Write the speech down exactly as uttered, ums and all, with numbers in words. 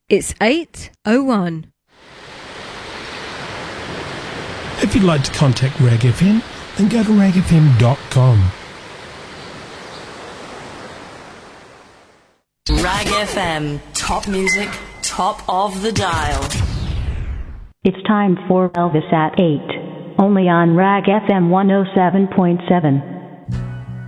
It's eight oh one. If you'd like to contact Rag F M, then go to rag f m dot com. Rag F M, top music, top of the dial. It's time for Elvis at eight, only on Rag F M one oh seven point seven.